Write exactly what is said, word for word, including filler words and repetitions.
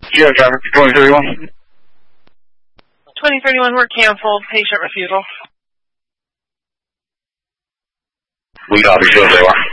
Yeah, traffic twenty thirty-one. twenty thirty-one, we're canceled. Patient refusal. We copy, show they are.